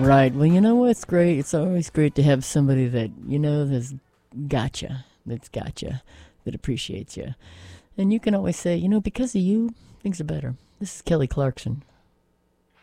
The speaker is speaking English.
Right. Well, you know what's great? It's always great to have somebody that, that's gotcha, that appreciates you. And you can always say, because of you, things are better. This is Kelly Clarkson.